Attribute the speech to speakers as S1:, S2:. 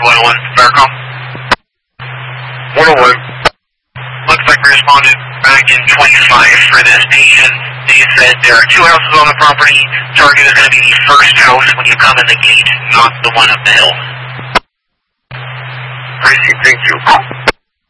S1: code 101, Vericom.
S2: 101.
S1: Looks like we responded back in 25 for this patient. They said there are 2 houses on the property. Target is going to be the first house when you come in the gate, not the one up the hill.
S2: I see, thank you.